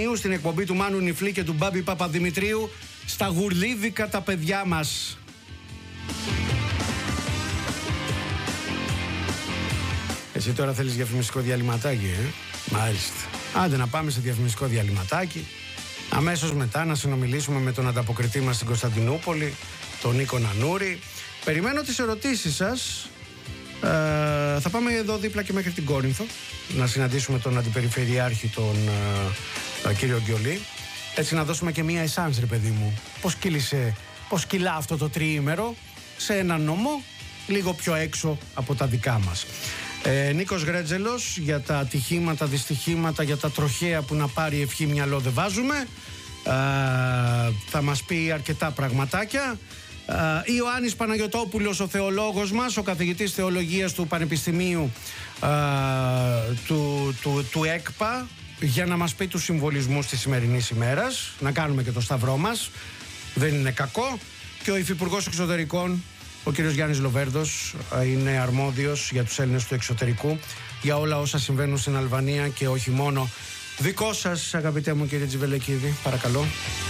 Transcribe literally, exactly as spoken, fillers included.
Καπετανίου στην εκπομπή του Μάνου Νιφλή και του Μπάμπη Παπαδημητρίου. Στα γουρλίδικα τα παιδιά μας. Εσύ τώρα θέλεις διαφημιστικό διαλυματάκι, ε? Μάλιστα. Άντε να πάμε σε διαφημιστικό διαλυματάκι. Αμέσως μετά να συνομιλήσουμε με τον ανταποκριτή μας στην Κωνσταντινούπολη, τον Νίκο Νανούρη. Περιμένω τις ερωτήσεις σας. Ε, θα πάμε εδώ δίπλα και μέχρι την Κόρινθο να συναντήσουμε τον Αντιπεριφερειάρχη, τον ε, κύριο Γκιολή. Έτσι να δώσουμε και μία εσάνς, ρε παιδί μου. Πώς κύλησε, πώς κυλά αυτό το τριήμερο σε ένα νομό λίγο πιο έξω από τα δικά μας. Ε, Νίκος Γρέτζελος, για τα ατυχήματα, δυστυχήματα, για τα τροχαία που να πάρει ευχή μυαλό δεν βάζουμε. Ε, θα μας πει αρκετά πραγματάκια. Ε, Ιωάννης Παναγιωτόπουλος, ο θεολόγος μας, ο καθηγητής θεολογίας του Πανεπιστημίου ε, του, του, του ΕΚΠΑ, για να μας πει τους συμβολισμούς της σημερινής ημέρας. Να κάνουμε και το σταυρό μας, δεν είναι κακό. Και ο Υφυπουργός Εξωτερικών, ο κύριος Γιάννης Λοβέρδος, είναι αρμόδιος για τους Έλληνες του εξωτερικού, για όλα όσα συμβαίνουν στην Αλβανία και όχι μόνο. Δικό σας, αγαπητέ μου κύριε Τζιβελεκίδη, παρακαλώ.